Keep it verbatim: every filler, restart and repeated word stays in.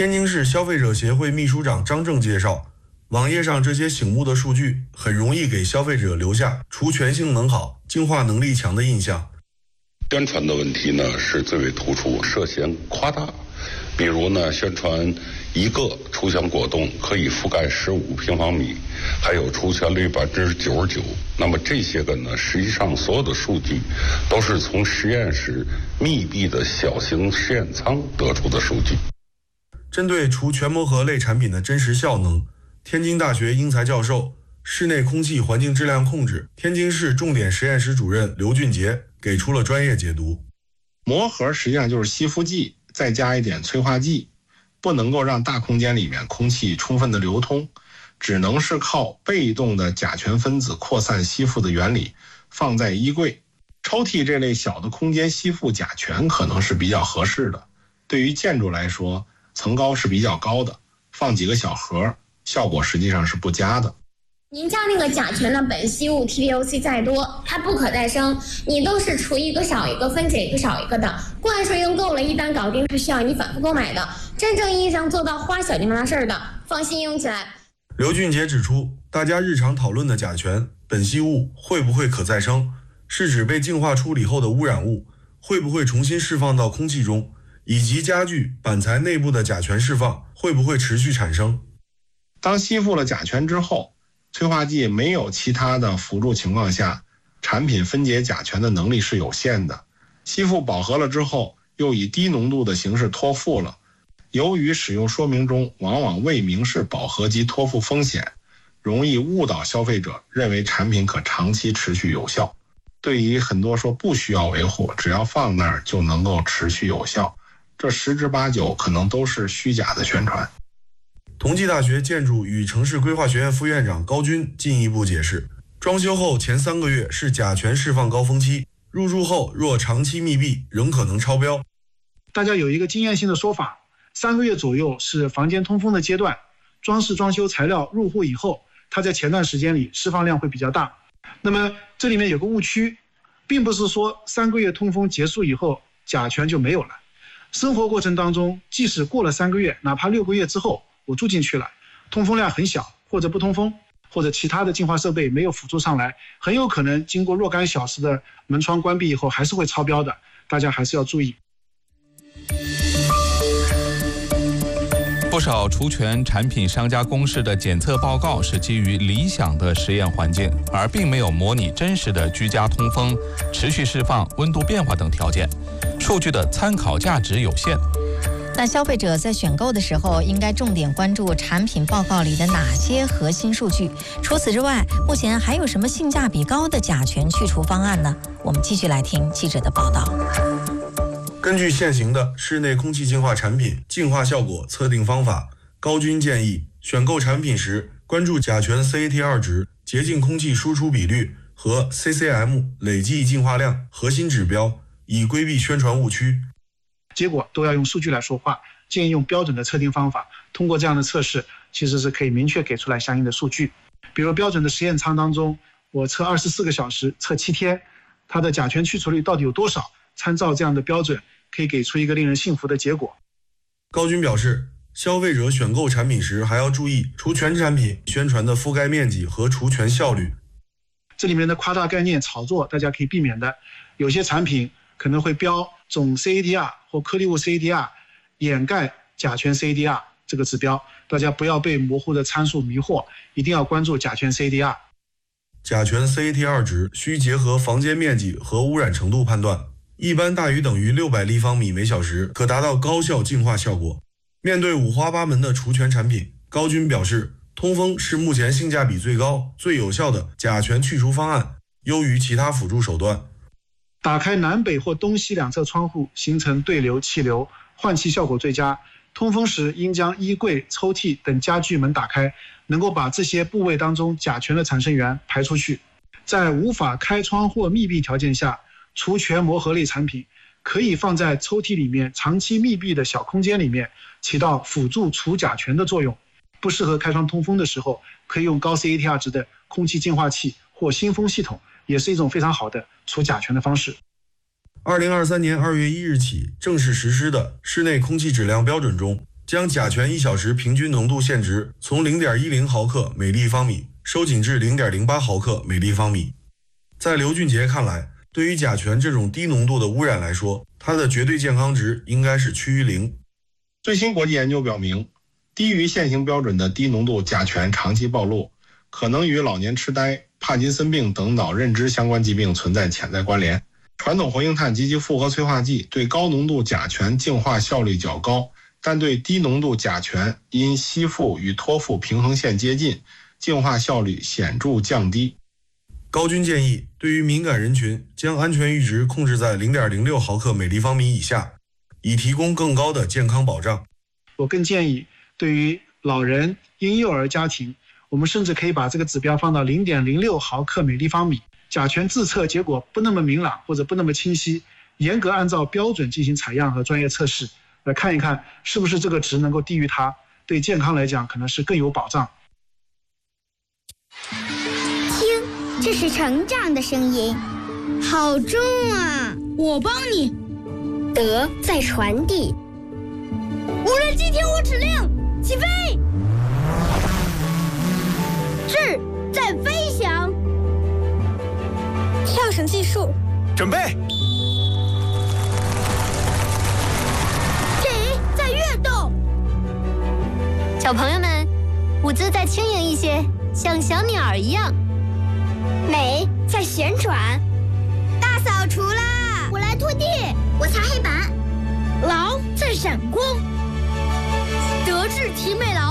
天津市消费者协会秘书长张正介绍，网页上这些醒目的数据很容易给消费者留下除醛性能好、净化能力强的印象。 宣传的问题呢是最为突出，涉嫌夸大。比如呢，宣传一个除醛果冻可以覆盖十五平方米，还有除醛率百分之九十九。那么这些个呢，实际上所有的数据都是从实验室密闭的小型实验舱得出的数据。 针对除全膜合类产品的真实效能，天津大学英才教授、室内空气环境质量控制天津市重点实验室主任刘俊杰给出了专业解读。 膜合实际上就是吸附剂再加一点催化剂，不能够让大空间里面空气充分的流通，只能是靠被动的甲醛分子扩散吸附的原理，放在衣柜、抽屉这类小的空间吸附甲醛可能是比较合适的。对于建筑来说，层高是比较高的，放几个小盒，效果实际上是不佳的。 您加那个甲醛的苯吸物 T D O C 再多，它不可再生，你都是除一个少一个，分解一个少一个的，灌水用够了，一单搞定是需要你反复购买的。真正意义上做到花小钱大事的，放心用起来。 刘俊杰指出，大家日常讨论的甲醛、苯吸物会不会可再生，是指被净化处理后的污染物会不会重新释放到空气中，以及家具、板材内部的甲醛释放会不会持续产生。 当吸附了甲醛之后，催化剂没有其他的辅助情况下，产品分解甲醛的能力是有限的。吸附饱和了之后，又以低浓度的形式脱附了。由于使用说明中往往未明示饱和及脱附风险，容易误导消费者认为产品可长期持续有效。对于很多说不需要维护，只要放那儿就能够持续有效，这十之八九可能都是虚假的宣传。 同济大学建筑与城市规划学院副院长高军进一步解释，装修后前三个月是甲醛释放高峰期，入住后若长期密闭仍可能超标。 大家有一个经验性的说法，三个月左右是房间通风的阶段，装饰装修材料入户以后，它在前段时间里释放量会比较大。那么这里面有个误区，并不是说三个月通风结束以后甲醛就没有了。生活过程当中，即使过了三个月，哪怕六个月之后我住进去了，通风量很小，或者不通风，或者其他的净化设备没有辅助上来，很有可能经过若干小时的门窗关闭以后还是会超标的，大家还是要注意。 不少除醛产品商家公示的检测报告是基于理想的实验环境，而并没有模拟真实的居家通风、持续释放、温度变化等条件，数据的参考价值有限。 那消费者在选购的时候，应该重点关注产品报告里的哪些核心数据？除此之外，目前还有什么性价比高的甲醛去除方案呢？我们继续来听记者的报道。 根据现行的室内空气净化产品净化效果测定方法，高军建议选购产品时关注甲醛 C A T 二 值、洁净空气输出比率和 C C M 累计净化量核心指标，以规避宣传误区。 结果都要用数据来说话，建议用标准的测定方法，通过这样的测试其实是可以明确给出来相应的数据。比如标准的实验舱当中，我测二十四个小时，测七天，它的甲醛去除率到底有多少，参照这样的标准可以给出一个令人信服的结果。 高军表示，消费者选购产品时还要注意除醛产品宣传的覆盖面积和除醛效率， 这里面的夸大概念炒作大家可以避免的。有些产品可能会标总 C A D R 或颗粒物 C A D R 掩盖甲醛 C A D R 这个指标，大家不要被模糊的参数迷惑，一定要关注甲醛 C A D R。 甲醛 C A T 二 值需结合房间面积和污染程度判断，一般大于等于六百立方米每小时，可达到高效净化效果。面对五花八门的除醛产品，高军表示，通风是目前性价比最高、最有效的甲醛去除方案，优于其他辅助手段。 打开南北或东西两侧窗户，形成对流气流，换气效果最佳。通风时应将衣柜、抽屉等家具门打开，能够把这些部位当中甲醛的产生源排出去。在无法开窗或密闭条件下，除醛膜合类产品可以放在抽屉里面长期密闭的小空间里面，起到辅助除甲醛的作用。不适合开窗通风的时候，可以用高 C A T 二 值的空气净化器或新风系统，也是一种非常好的除甲醛的方式。 二零二三年二月一日起正式实施的室内空气质量标准中， 将甲醛一小时平均浓度限值从 零点一零毫克每立方米收紧至 零点零八毫克每立方米。在刘俊杰看来，对于甲醛这种低浓度的污染来说，它的绝对健康值应该是趋于零。 最新国际研究表明，低于现行标准的低浓度甲醛长期暴露，可能与老年痴呆、帕金森病等脑认知相关疾病存在潜在关联。传统活性炭及其复合催化剂对高浓度甲醛净化效率较高，但对低浓度甲醛因吸附与脱附平衡线接近，净化效率显著降低。 高军建议，对于敏感人群，将安全阈值控制在 零点零六毫克每立方米以下，以提供更高的健康保障。 我更建议，对于老人、婴幼儿家庭，我们甚至可以把这个指标放到 零点零六毫克每立方米。甲醛自测结果不那么明朗或者不那么清晰，严格按照标准进行采样和专业测试，来看一看是不是这个值能够低于它，对健康来讲可能是更有保障。 听，这是成长的声音，好重啊！ 我帮你。 德在传递。 无人机听我指令，起飞。智在飞翔。跳绳技术， 准备。 体在跃动。 小朋友们，舞姿再轻盈一些，像小鸟一样。 美在旋转。 大扫除啦！ 我来拖地，我擦黑板。 劳在闪光。德智体美劳。